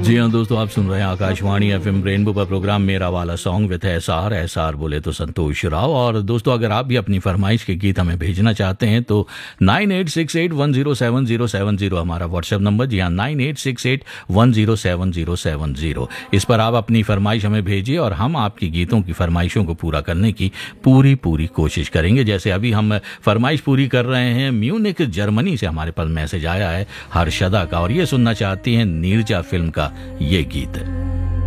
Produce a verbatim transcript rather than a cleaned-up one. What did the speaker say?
जी हाँ दोस्तों, आप सुन रहे हैं आकाशवाणी एफएम रेनबो पर प्रोग्राम मेरा वाला song with S R S R बोले तो संतोष राव। और दोस्तों, अगर आप भी अपनी फरमाइश के गीत हमें भेजना चाहते हैं तो nine eight six eight one zero seven zero seven zero हमारा व्हाट्सएप नंबर। जी हाँ, nine eight six eight one zero seven zero seven zero इस पर आप अपनी फरमाइश हमें भेजिए और हम आपकी गीतों की फरमाइशों को पूरा करने की पूरी पूरी कोशिश करेंगे। जैसे अभी हम फरमाइश पूरी कर रहे हैं, म्यूनिक जर्मनी से हमारे पास मैसेज आया है हर्षदा का, और ये सुनना चाहती हैं नीरजा फिल्म का ये गीत।